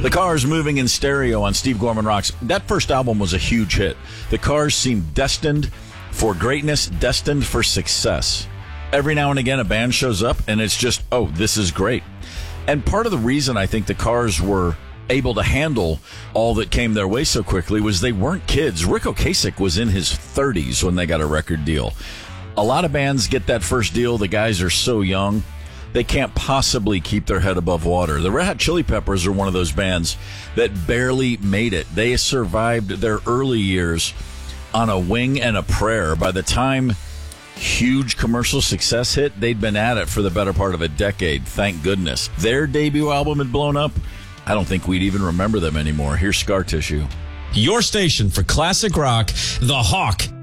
The Cars moving in stereo on Steve Gorman Rocks. That first album was a huge hit. The Cars seemed destined for greatness, destined for success. Every now and again, a band shows up, and it's just, oh, this is great. And part of the reason I think the Cars were able to handle all that came their way so quickly was they weren't kids. Rick Ocasek was in his 30s when they got a record deal. A lot of bands get that first deal. The guys are so young, they can't possibly keep their head above water. The Red Hot Chili Peppers are one of those bands that barely made it. They survived their early years on a wing and a prayer. By the time huge commercial success hit, they'd been at it for the better part of a decade, thank goodness. Their debut album had blown up. I don't think we'd even remember them anymore. Here's Scar Tissue. Your station for classic rock, The Hawk.